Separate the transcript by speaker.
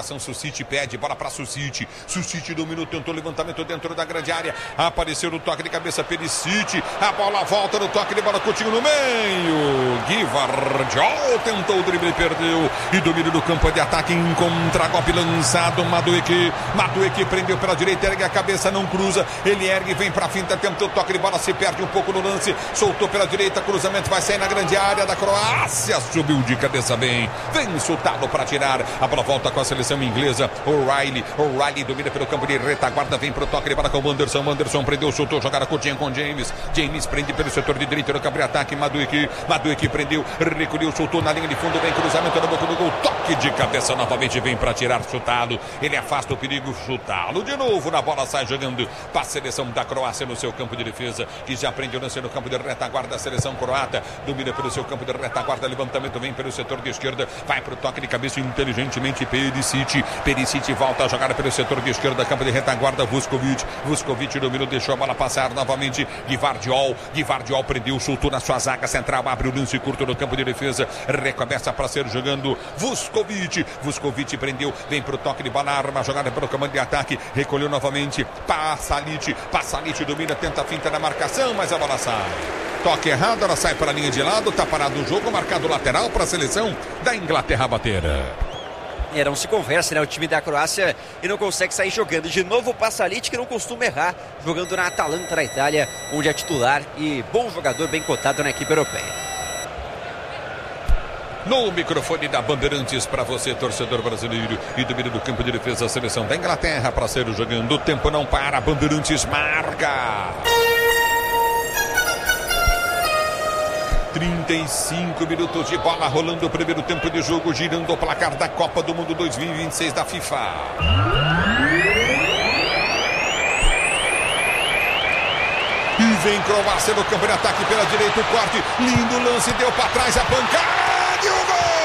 Speaker 1: marcação, Susic pede, bola para Susic. Susic dominou, tentou levantamento dentro da grande área. Apareceu no toque de cabeça, Perisic. A bola volta no toque de bola, Coutinho no meio. Gvardiol tentou o drible, perdeu. E domínio do campo de ataque em contra-golpe lançado. Madueke prendeu pela direita, ergue a cabeça, não cruza. Ele ergue, vem pra finta, tentou o toque de bola, se perde um pouco no lance. Soltou pela direita, cruzamento vai sair na grande área da Croácia. Subiu de cabeça bem. Vem soltado para tirar. A bola volta com a seleção inglesa. O'Reilly domina pelo campo de retaguarda. Vem pro toque de bola com o Anderson. Anderson prendeu, soltou, jogaram Coutinho com James. James prende pelo setor de direita no campo de ataque. Madueke prendeu, recolheu, soltou na linha de fundo. Vem cruzamento na boca do gol. Toque de cabeça novamente. Vem para tirar, chutado. Ele afasta o perigo, chutá-lo de novo. Na bola sai jogando para a seleção da Croácia no seu campo de defesa. Que já prende o lance no campo de retaguarda. A seleção croata domina pelo seu campo de retaguarda. Levantamento vem pelo setor de esquerda. Vai para o toque de cabeça inteligentemente. Perisic volta a jogar pelo setor de esquerda. Campo de retaguarda. Vuskovic dominou, deixou a bola passar novamente. Gvardiol prendeu, soltou na sua zaga central. Abre o lance curto no campo de defesa. Recomeça para ser jogando Vuskovic prendeu, vem para o toque de bola, arma jogada pelo comando de ataque. Recolheu novamente. Pasalic domina, tenta a finta na marcação, mas a bola sai. Toque errado, ela sai para a linha de lado. Está parado o jogo, marcado lateral para a seleção da Inglaterra bater.
Speaker 2: Não se conversa, né? O time da Croácia e não consegue sair jogando. De novo o Pasalic, que não costuma errar, jogando na Atalanta da Itália, onde é titular e bom jogador, bem cotado na equipe europeia.
Speaker 1: No microfone da Bandeirantes para você, torcedor brasileiro, e domínio do campo de defesa, a seleção da Inglaterra para ser jogando. O tempo não para, Bandeirantes marca. 35 minutos de bola rolando o primeiro tempo de jogo, girando o placar da Copa do Mundo 2026 da FIFA. E vem Croácia no campo de ataque pela direita, o corte, lindo lance, deu para trás a pancada e o gol!